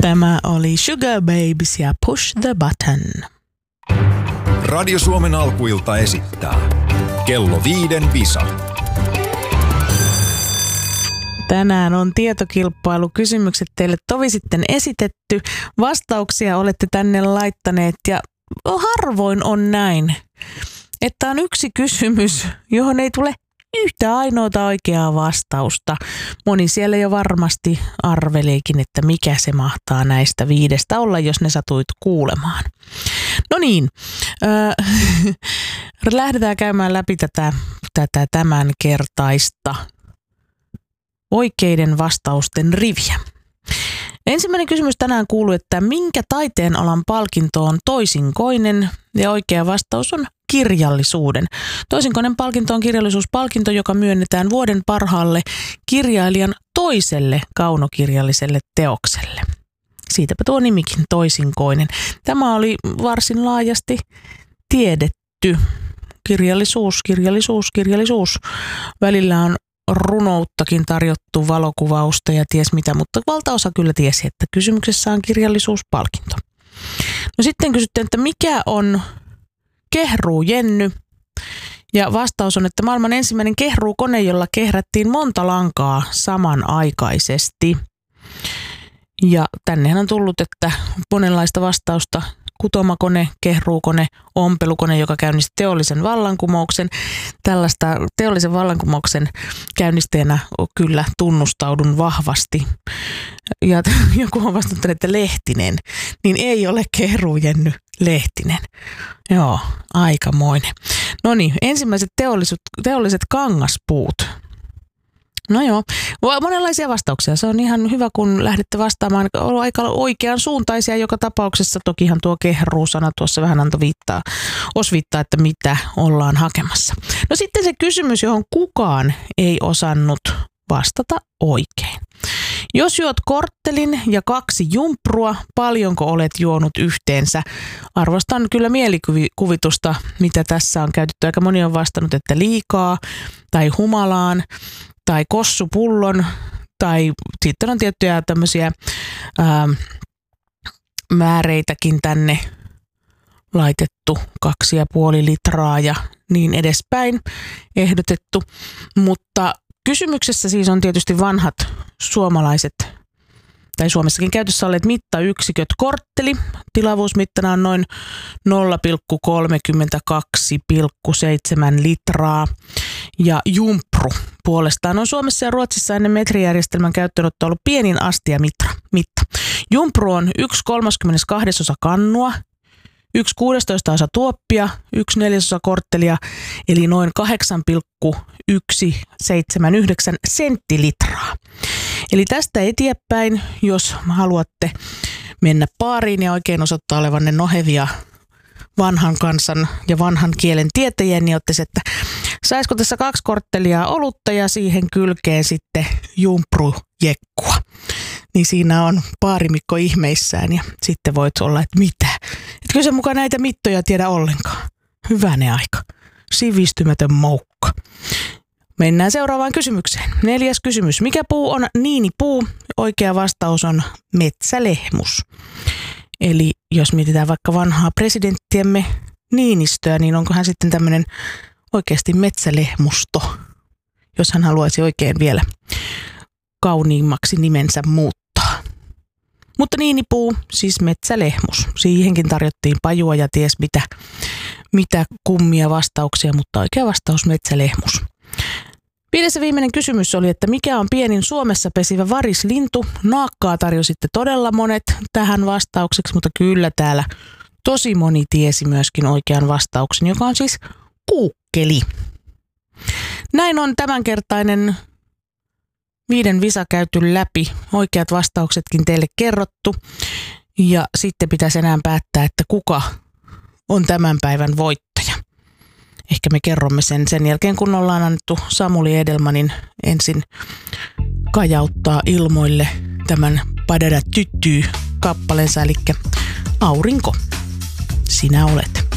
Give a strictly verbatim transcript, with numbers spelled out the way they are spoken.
Tämä oli Sugar Babes ja Push the Button. Radio Suomen alkuilta esittää Kello viiden Visa. Tänään on tietokilpailukysymykset teille tovi sitten esitetty. Vastauksia olette tänne laittaneet ja harvoin on näin, että on yksi kysymys, johon ei tule yhtä ainoata oikeaa vastausta. Moni siellä jo varmasti arveleekin, että mikä se mahtaa näistä viidestä olla, jos ne satuit kuulemaan. No niin, äh, lähdetään käymään läpi tätä, tätä tämänkertaista oikeiden vastausten riviä. Ensimmäinen kysymys tänään kuuluu, että minkä taiteenalan palkinto on toisinkoinen, ja oikea vastaus on kirjallisuuden. Toisinkoinen palkinto on kirjallisuuspalkinto, joka myönnetään vuoden parhaalle kirjailijan toiselle kaunokirjalliselle teokselle. Siitäpä tuo nimikin toisinkoinen. Tämä oli varsin laajasti tiedetty. Kirjallisuus, kirjallisuus, kirjallisuus. Välillä on runouttakin tarjottu, valokuvausta ja ties mitä, mutta valtaosa kyllä tiesi, että kysymyksessä on kirjallisuuspalkinto. No sitten kysyttiin, että mikä on kehruujenny? Ja vastaus on, että maailman ensimmäinen kehruukone, jolla kehrättiin monta lankaa samanaikaisesti. Ja tännehän on tullut, että monenlaista vastausta. Kutomakone, kehruukone, ompelukone, joka käynnisti teollisen vallankumouksen. Tällaista teollisen vallankumouksen käynnistäjänä kyllä tunnustaudun vahvasti. Ja joku on vastannut, että Lehtinen, niin ei ole kehruujenny Lehtinen. Joo, aikamoinen. No niin, ensimmäiset teolliset, teolliset kangaspuut. No joo, monenlaisia vastauksia. Se on ihan hyvä, kun lähdette vastaamaan aika oikean suuntaisia joka tapauksessa. Tokihan tuo kehruu-sana tuossa vähän antoi viittaa, osviittaa, että mitä ollaan hakemassa. No sitten se kysymys, johon kukaan ei osannut vastata oikein. Jos juot korttelin ja kaksi jumprua, paljonko olet juonut yhteensä? Arvostan kyllä mielikuvitusta, mitä tässä on käytetty. Aika moni on vastannut, että liikaa tai humalaan tai kossupullon, tai sitten on tiettyjä tämmöisiä ää, määreitäkin tänne laitettu, kaksi ja puoli litraa ja niin edespäin ehdotettu. Mutta kysymyksessä siis on tietysti vanhat suomalaiset, tai Suomessakin käytössä olleet mittayksiköt. Kortteli, tilavuusmittana on noin nolla pilkku kolmekymmentäkaksi pilkku seitsemän litraa. Ja jumpru puolestaan on Suomessa ja Ruotsissa ennen metrijärjestelmän käyttöönottoa ollut pienin astia mitra, mitta. Jumpru on yksi kolmaskymmeneskaksi osa kannua, yksi kuudestoista osa tuoppia, yksi neljäsosa korttelia, eli noin kahdeksan pilkku yksi seitsemän yhdeksän senttilitraa. Eli tästä eteenpäin, jos haluatte mennä baariin ja oikein osoittaa olevanne nohevia vanhan kansan ja vanhan kielen tietäjiä, niin ottaisi, että saisiko tässä kaksi korttelia olutta ja siihen kylkeen sitten jumprujekkua. Niin siinä on baarimikko ihmeissään ja sitten voit olla, että mitä? Etkö se mukaan näitä mittoja tiedä ollenkaan? Hyvänen aika. Sivistymätön moukka. Mennään seuraavaan kysymykseen. Neljäs kysymys. Mikä puu on niinipuu? Oikea vastaus on metsälehmus. Eli jos mietitään vaikka vanhaa presidenttiemme Niinistöä, niin onko hän sitten tämmöinen oikeasti metsälehmusto, jos hän haluaisi oikein vielä kauniimmaksi nimensä muuttaa. Mutta niinipuu, siis metsälehmus. Siihenkin tarjottiin pajua ja ties mitä, mitä kummia vastauksia, mutta oikea vastaus metsälehmus. Viides ja viimeinen kysymys oli, että mikä on pienin Suomessa pesivä varislintu? Naakkaa tarjositte todella monet tähän vastaukseksi, mutta kyllä täällä tosi moni tiesi myöskin oikean vastauksen, joka on siis kuukkeli. Näin on tämänkertainen viiden visa käyty läpi. Oikeat vastauksetkin teille kerrottu. Ja sitten pitäisi enää päättää, että kuka on tämän päivän voittaja. Ehkä me kerromme sen sen jälkeen, kun ollaan annettu Samuli Edelmanin ensin kajauttaa ilmoille tämän Padada tyttyy -kappaleensa, eli Aurinko, sinä olet.